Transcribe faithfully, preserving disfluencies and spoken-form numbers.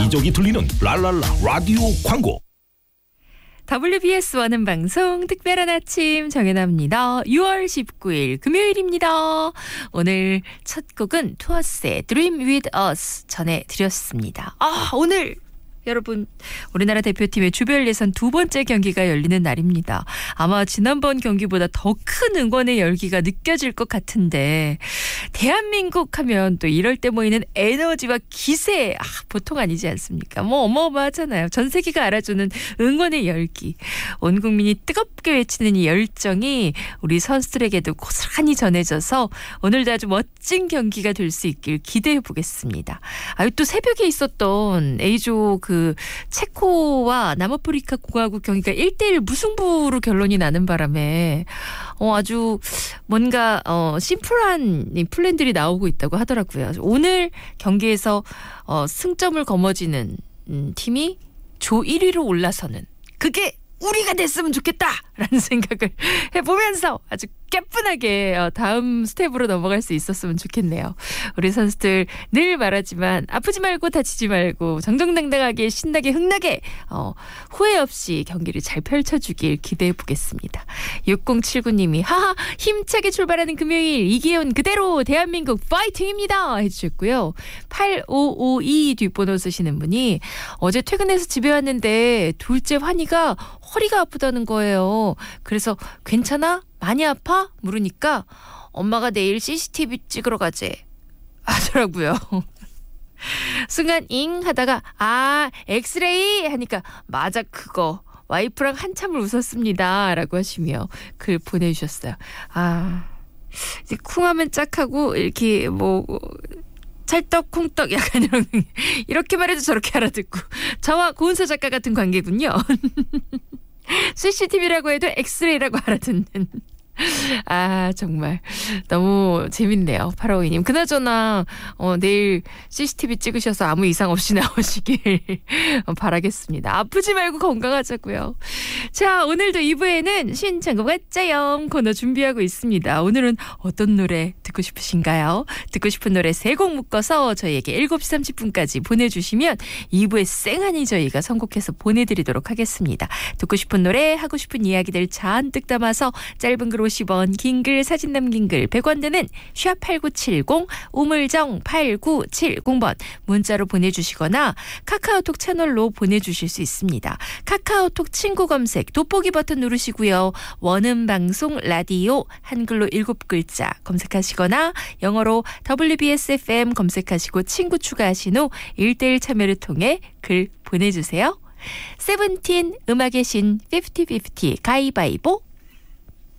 여기저기 들리는 랄랄라 라디오 광고. 더블유비에스 하는 방송 특별한 아침 정연아입니다. 유월 십구일 금요일입니다. 오늘 첫 곡은 투어스의 Dream With Us 전해드렸습니다. 아, 오늘 여러분 우리나라 대표팀의 주별 예선 두 번째 경기가 열리는 날입니다. 아마 지난번 경기보다 더 큰 응원의 열기가 느껴질 것 같은데 대한민국 하면 또 이럴 때 모이는 에너지와 기세 아, 보통 아니지 않습니까? 뭐 어마어마하잖아요. 전 세계가 알아주는 응원의 열기. 온 국민이 뜨겁게 외치는 이 열정이 우리 선수들에게도 고스란히 전해져서 오늘도 아주 멋진 경기가 될 수 있길 기대해 보겠습니다. 아유, 또 새벽에 있었던 A조 그 체코와 남아프리카 공화국 경기가 일 대일 무승부로 결론이 나는 바람에 어, 아주 뭔가 어, 심플한 플랜들이 나오고 있다고 하더라고요. 오늘 경기에서 어, 승점을 거머쥐는 음, 팀이 조 일 위로 올라서는 그게 우리가 됐으면 좋겠다라는 생각을 해보면서 아주 깨뿐하게 다음 스텝으로 넘어갈 수 있었으면 좋겠네요. 우리 선수들 늘 말하지만 아프지 말고 다치지 말고 정정당당하게 신나게 흥나게 어, 후회 없이 경기를 잘 펼쳐주길 기대해 보겠습니다. 육공칠구님이 하하 힘차게 출발하는 금요일 이 기운 그대로 대한민국 파이팅입니다 해주셨고요. 팔오오이 뒷번호 쓰시는 분이 어제 퇴근해서 집에 왔는데 둘째 환희가 허리가 아프다는 거예요. 그래서 괜찮아? 많이 아파? 물으니까 엄마가 내일 씨씨티비 찍으러 가재 하더라고요. 순간 잉 하다가 아 엑스레이 하니까 맞아 그거 와이프랑 한참을 웃었습니다 라고 하시며 글 보내주셨어요. 아 이제 쿵하면 짝하고 이렇게 뭐 찰떡콩떡 약간 이런 이렇게 말해도 저렇게 알아듣고 저와 고은서 작가 같은 관계군요. 씨씨티비라고 해도 엑스레이라고 알아듣는. 아 정말 너무 재밌네요. 팔오오이님 그나저나 어, 내일 씨씨티비 찍으셔서 아무 이상 없이 나오시길 바라겠습니다. 아프지 말고 건강하자고요. 자 오늘도 이 부에는 신청곡 짜영 코너 준비하고 있습니다. 오늘은 어떤 노래 듣고 싶으신가요? 듣고 싶은 노래 세 곡 묶어서 저희에게 일곱 시 삼십 분까지 보내주시면 이 부에 쌩하니 저희가 선곡해서 보내드리도록 하겠습니다. 듣고 싶은 노래 하고 싶은 이야기들 잔뜩 담아서 짧은 글 오십 원 긴 글 사진 남긴 글 백 원 드는 샵 팔구칠공 우물정 팔구칠공 번 문자로 보내주시거나 카카오톡 채널로 보내주실 수 있습니다. 카카오톡 친구 검색 돋보기 버튼 누르시고요. 원음 방송 라디오 한글로 일곱 글자 검색하시거나 영어로 더블유비에스 에프엠 검색하시고 친구 추가하신 후 일 대일 참여를 통해 글 보내주세요. 세븐틴 음악의 신 피프티 피프티 가위바위보